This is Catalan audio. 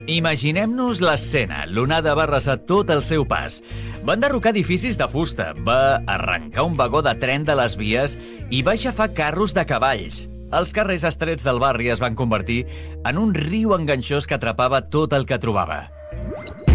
Imaginem-nos l'escena. L'onada va arrasar tot el seu pas. Va enderrocar edificis de fusta, va arrencar un vagó de tren de les vies i va aixafar carros de cavalls. Els carrers estrets del barri es van convertir en un riu enganxós que atrapava tot el que trobava.